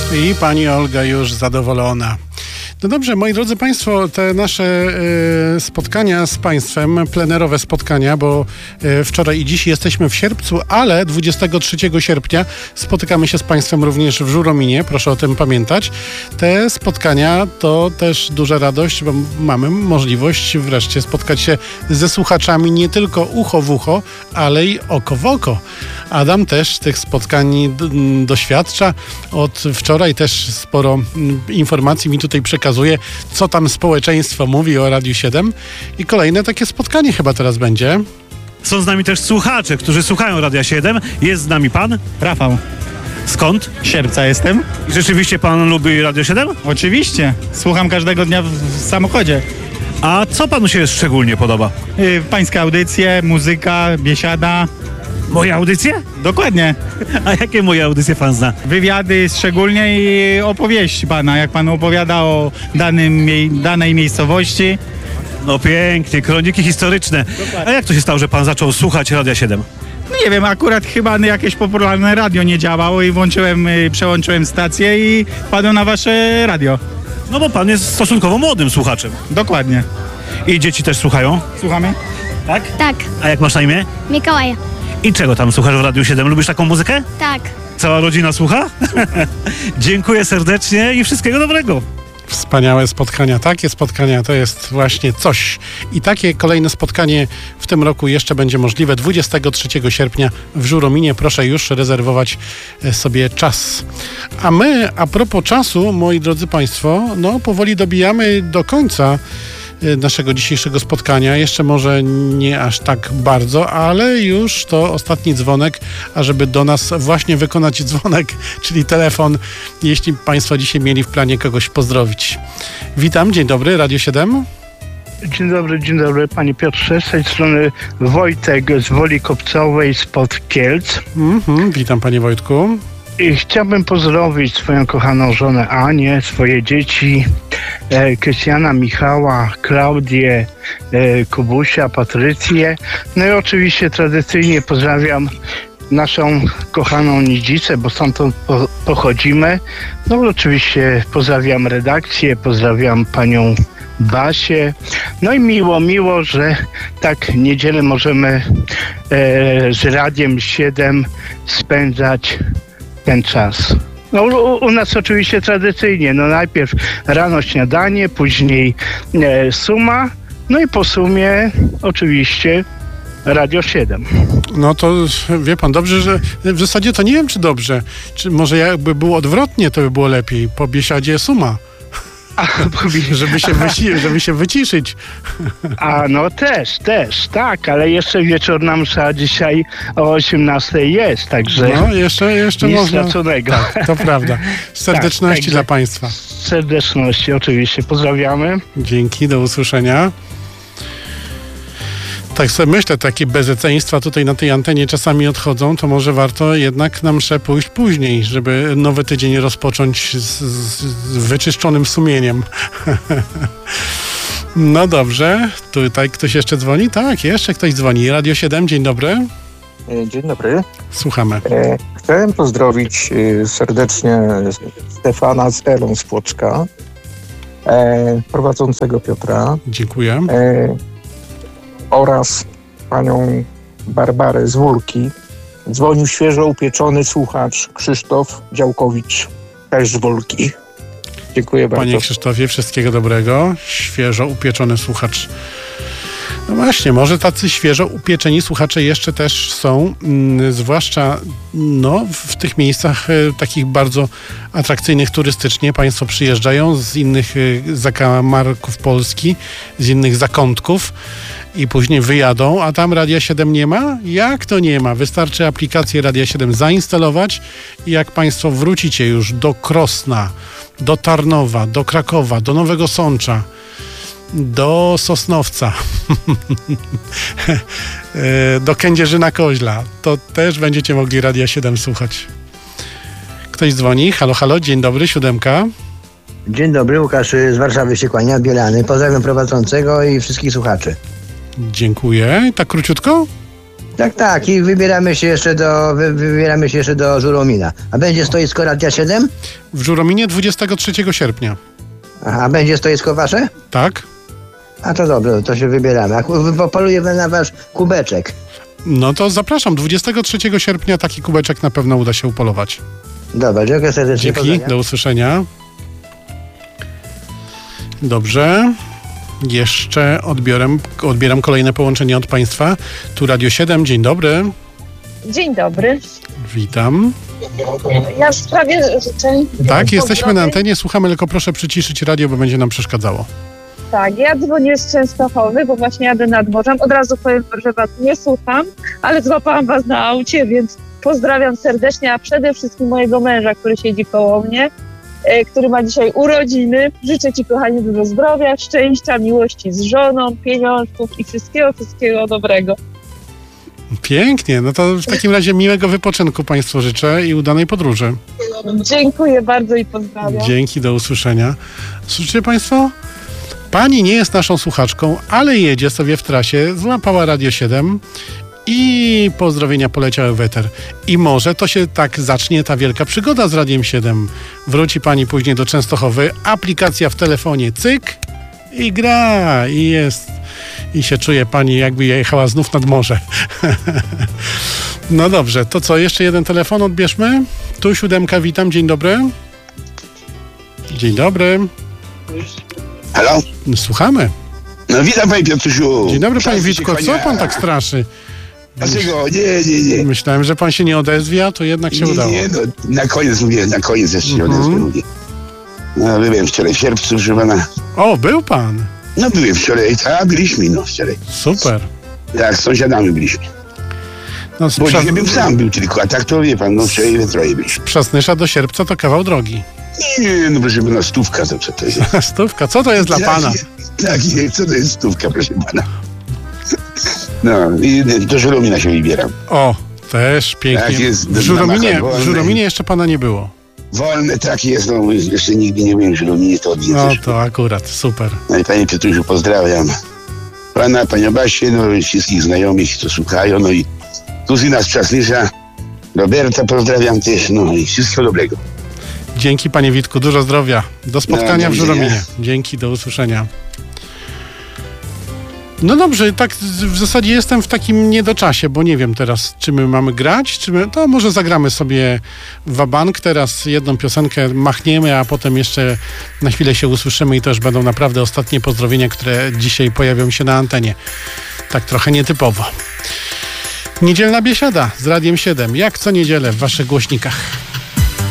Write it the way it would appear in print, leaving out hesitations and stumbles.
I pani Olga już zadowolona. No dobrze, moi drodzy Państwo, te nasze spotkania z Państwem, plenerowe spotkania, bo wczoraj i dziś jesteśmy w sierpcu, ale 23 sierpnia spotykamy się z Państwem również w Żurominie, proszę o tym pamiętać. Te spotkania to też duża radość, bo mamy możliwość wreszcie spotkać się ze słuchaczami nie tylko ucho w ucho, ale i oko w oko. Adam też tych spotkań doświadcza. Od wczoraj też sporo informacji mi tutaj przekazuje, co tam społeczeństwo mówi o Radiu 7. I kolejne takie spotkanie chyba teraz będzie. Są z nami też słuchacze, którzy słuchają Radia 7. Jest z nami pan? Rafał. Skąd? Sierpca jestem. I rzeczywiście pan lubi Radio 7? Oczywiście. Słucham każdego dnia w samochodzie. A co panu się szczególnie podoba? Pańskie audycje, muzyka, biesiada. Moje audycje? Dokładnie. A jakie moje audycje pan zna? Wywiady szczególnie i opowieści pana, jak pan opowiada o danej miejscowości. No pięknie, kroniki historyczne. A jak to się stało, że pan zaczął słuchać Radia 7? No nie wiem, akurat chyba jakieś popularne radio nie działało i przełączyłem stację i wpadłem na wasze radio. No bo pan jest stosunkowo młodym słuchaczem. Dokładnie. I dzieci też słuchają? Słuchamy? Tak? Tak, A jak masz na imię? Mikołaj. I czego tam słuchasz w Radiu 7? Lubisz taką muzykę? Tak. Cała rodzina słucha? Dziękuję serdecznie i wszystkiego dobrego. Wspaniałe spotkania. Takie spotkania to jest właśnie coś. I takie kolejne spotkanie w tym roku jeszcze będzie możliwe 23 sierpnia w Żurominie. Proszę już rezerwować sobie czas. A my, a propos czasu, moi drodzy Państwo, no powoli dobijamy do końca naszego dzisiejszego spotkania. Jeszcze może nie aż tak bardzo, ale już to ostatni dzwonek, ażeby do nas właśnie wykonać dzwonek, czyli telefon, jeśli Państwo dzisiaj mieli w planie kogoś pozdrowić. Witam, dzień dobry, Radio 7. Dzień dobry Panie Piotrze, z tej strony Wojtek z Woli Kopcowej spod Kielc. Witam Panie Wojtku. I chciałbym pozdrowić swoją kochaną żonę Anię, swoje dzieci, Krystiana, Michała, Klaudię, Kubusia, Patrycję. No i oczywiście tradycyjnie pozdrawiam naszą kochaną Nidzicę, bo stamtąd pochodzimy. No i oczywiście pozdrawiam redakcję, pozdrawiam panią Basię. No i miło, że tak niedzielę możemy z Radiem 7 spędzać ten czas. No, u nas oczywiście tradycyjnie, no najpierw rano śniadanie, później suma, no i po sumie oczywiście Radio 7. No to wie pan, dobrze, że w zasadzie to nie wiem, czy dobrze. Czy może jakby było odwrotnie, to by było lepiej. Po biesiadzie suma. Żeby się wyciszyć. A no też, tak, ale jeszcze wieczorna msza dzisiaj o 18:00 jest, także no, jeszcze nic można. straconego. Tak, to prawda. Serdeczności tak, dla Państwa. Serdeczności, oczywiście. Pozdrawiamy. Dzięki, do usłyszenia. Tak sobie myślę, takie bezeceństwa tutaj na tej antenie czasami odchodzą, to może warto jednak na mszę pójść później, żeby nowy tydzień rozpocząć z wyczyszczonym sumieniem. No dobrze, tutaj ktoś jeszcze dzwoni? Tak, jeszcze ktoś dzwoni. Radio 7, dzień dobry. Dzień dobry. Słuchamy. Chciałem pozdrowić serdecznie Stefana z Elą z Płocka, prowadzącego Piotra. Dziękuję. Oraz panią Barbarę z Wólki. Dzwonił świeżo upieczony słuchacz Krzysztof Działkowicz, też z Wólki. Dziękuję bardzo. Panie Krzysztofie, wszystkiego dobrego. Świeżo upieczony słuchacz. No właśnie, może tacy świeżo upieczeni słuchacze jeszcze też są, zwłaszcza w tych miejscach takich bardzo atrakcyjnych turystycznie. Państwo przyjeżdżają z innych zakamarków Polski, z innych zakątków i później wyjadą, a tam Radia 7 nie ma? Jak to nie ma? Wystarczy aplikację Radia 7 zainstalować i jak Państwo wrócicie już do Krosna, do Tarnowa, do Krakowa, do Nowego Sącza, do Sosnowca, do Kędzierzyna-Koźla, to też będziecie mogli Radia 7 słuchać. Ktoś dzwoni. Halo, dzień dobry, 7. Dzień dobry, Łukasz z Warszawy się kłania, Bielany. Pozdrawiam prowadzącego i wszystkich słuchaczy. Dziękuję. Tak króciutko? Tak, i wybieramy się jeszcze do Żuromina. A będzie stoisko Radia 7? W Żurominie 23 sierpnia. Aha, a będzie stoisko wasze? Tak? A to dobrze, to się wybieramy. A polujemy na wasz kubeczek. No to zapraszam. 23 sierpnia taki kubeczek na pewno uda się upolować. Dobra, dziękuję serdecznie. Dzięki, Pozdrawiam. do usłyszenia. Dobrze. Jeszcze odbieram kolejne połączenie od Państwa. Tu Radio 7, dzień dobry. Dzień dobry. Witam. Ja w sprawie życzeń. Tak, jesteśmy na pozdrowień. antenie, słuchamy, tylko proszę przyciszyć radio, bo będzie nam przeszkadzało. Tak, ja dzwonię z Częstochowy, bo właśnie jadę nad morzem. Od razu powiem, że was nie słucham, ale złapałam was na aucie, więc pozdrawiam serdecznie, a przede wszystkim mojego męża, który siedzi koło mnie, który ma dzisiaj urodziny. Życzę ci, kochanie, dużo zdrowia, szczęścia, miłości z żoną, pieniążków i wszystkiego dobrego. Pięknie, no to w takim razie miłego wypoczynku Państwu życzę i udanej podróży. Dziękuję bardzo i pozdrawiam. Dzięki, do usłyszenia. Słyszycie Państwo? Pani nie jest naszą słuchaczką, ale jedzie sobie w trasie, złapała Radio 7 i pozdrowienia poleciały w eter. I może to się tak zacznie ta wielka przygoda z Radiem 7. Wróci Pani później do Częstochowy, aplikacja w telefonie, cyk i gra i jest. I się czuje Pani, jakby jechała znów nad morze. No dobrze, to co, jeszcze jeden telefon odbierzmy? Tu 7, witam, dzień dobry. Dzień dobry. Halo? Słuchamy. No witam panie Piotrusiu. Dzień dobry panie Czasy Witko, się co kłania. pan tak straszy? Dlaczego? Nie. Myślałem, że pan się nie odezwie, a to jednak się udało. Nie, no, na koniec jeszcze się odezwę. Mówię. No byłem wczoraj w sierpcu, proszę pana. O, był pan. No byłem wczoraj, byliśmy wczoraj. Super. Tak, z sąsiadami byliśmy. No, z Bo dzisiaj bym sam był tylko, a tak to wie pan, wczoraj we troje byliśmy. Przasnysza do Sierpca to kawał drogi. Nie, no proszę pana, stówka to co to jest? Stówka, co to jest dla pana? Tak, co to jest stówka, proszę pana? No, i do Żuromina się wybieram. O, też pięknie. Tak jest, w Żurominie jeszcze pana nie było. Wolne tak jest, no jeszcze nigdy nie byłem w Żurominie, to odwiedzę. No to akurat, super. No i panie Piotrusiu, pozdrawiam pana, panią Basię, no i wszystkich znajomych, co słuchają, no i kuzyna z Przasnysza, Roberta pozdrawiam też, no i wszystkiego dobrego. Dzięki panie Witku, dużo zdrowia. Do spotkania No, w do widzenia. Żurominie. Dzięki, do usłyszenia. No dobrze, tak w zasadzie jestem w takim niedoczasie, bo nie wiem teraz, czy my mamy grać, to może zagramy sobie wabank, teraz jedną piosenkę machniemy, a potem jeszcze na chwilę się usłyszymy i to już będą naprawdę ostatnie pozdrowienia, które dzisiaj pojawią się na antenie. Tak trochę nietypowo. Niedzielna biesiada z Radiem 7, jak co niedzielę w waszych głośnikach.